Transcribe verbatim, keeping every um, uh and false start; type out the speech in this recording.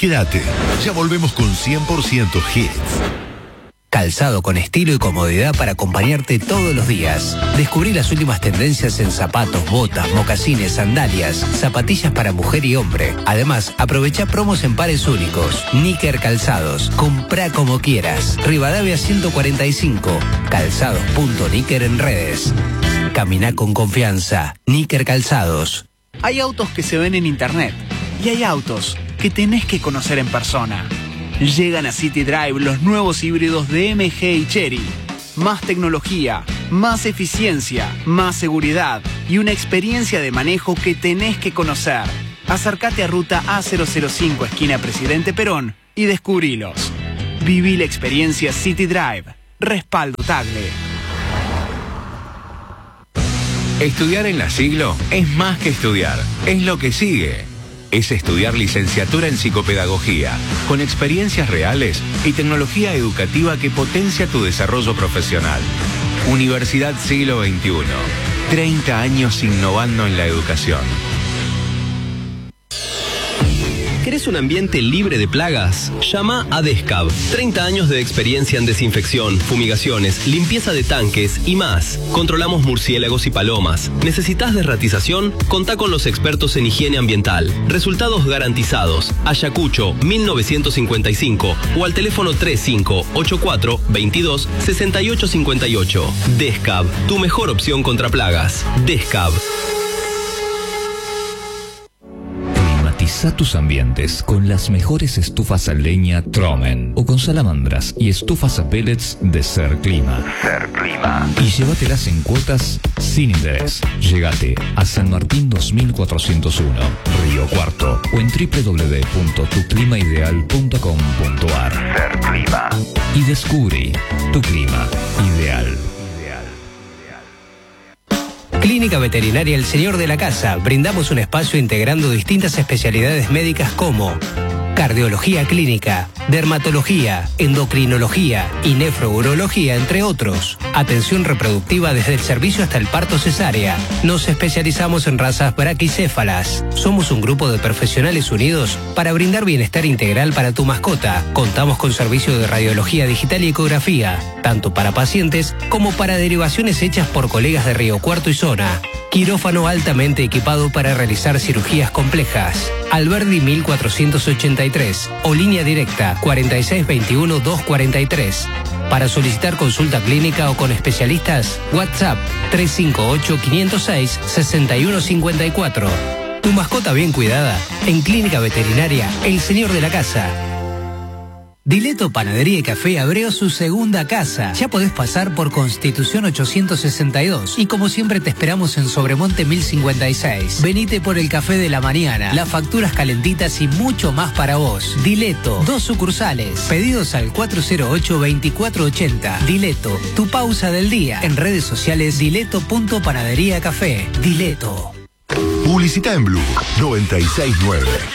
Quédate, ya volvemos con cien por ciento Hits. Calzado con estilo y comodidad para acompañarte todos los días. Descubrí las últimas tendencias en zapatos, botas, mocasines, sandalias, zapatillas para mujer y hombre. Además, aprovecha promos en pares únicos. Níker Calzados. Comprá como quieras. Rivadavia ciento cuarenta y cinco. Calzados punto níker en redes. Caminá con confianza. Níker Calzados. Hay autos que se ven en internet y hay autos que tenés que conocer en persona. Llegan a City Drive los nuevos híbridos de M G y Chery. Más tecnología, más eficiencia, más seguridad y una experiencia de manejo que tenés que conocer. Acércate a Ruta A cero cero cinco, esquina Presidente Perón, y descubrilos. Viví la experiencia City Drive. Respaldo Tagle. Estudiar en La Siglo es más que estudiar, es lo que sigue. Es estudiar licenciatura en psicopedagogía, con experiencias reales y tecnología educativa que potencia tu desarrollo profesional. Universidad Siglo veintiuno. treinta años innovando en la educación. ¿Querés un ambiente libre de plagas? Llama a Descab. treinta años de experiencia en desinfección, fumigaciones, limpieza de tanques y más. Controlamos murciélagos y palomas. ¿Necesitas desratización? Contá con los expertos en higiene ambiental. Resultados garantizados. Ayacucho mil novecientos cincuenta y cinco o al teléfono treinta y cinco ochenta y cuatro veintidós sesenta y ocho cincuenta y ocho. Descab, tu mejor opción contra plagas. Descab. Climatiza tus ambientes con las mejores estufas a leña Tromen o con salamandras y estufas a pellets de Ser Clima. Ser Clima. Y llévatelas en cuotas sin interés. Llegate a San Martín dos mil cuatrocientos uno, Río Cuarto o en doble u doble u doble u punto tu clima ideal punto com punto a r. Ser Clima. Y descubre tu clima ideal. Clínica Veterinaria El Señor de la Casa. Brindamos un espacio integrando distintas especialidades médicas como cardiología clínica, dermatología, endocrinología y nefrourología, entre otros. Atención reproductiva desde el servicio hasta el parto cesárea. Nos especializamos en razas braquicéfalas. Somos un grupo de profesionales unidos para brindar bienestar integral para tu mascota. Contamos con servicio de radiología digital y ecografía, tanto para pacientes como para derivaciones hechas por colegas de Río Cuarto y zona. Quirófano altamente equipado para realizar cirugías complejas. Alberdi mil cuatrocientos ochenta y tres o línea directa cuarenta y seis veintiuno doscientos cuarenta y tres. Para solicitar consulta clínica o con especialistas, WhatsApp tres cinco ocho cinco cero seis seis uno cinco cuatro. Tu mascota bien cuidada en Clínica Veterinaria El Señor de la Casa. Dileto Panadería y Café abrió su segunda casa. Ya podés pasar por Constitución ochocientos sesenta y dos. Y como siempre te esperamos en Sobremonte mil cincuenta y seis. Venite por el café de la mañana, las facturas calentitas y mucho más para vos. Dileto, dos sucursales. Pedidos al cuatro cero ocho veinticuatro ochenta. Dileto, tu pausa del día. En redes sociales dileto punto panadería café. Dileto. Publicita en Blue noventa y seis nueve.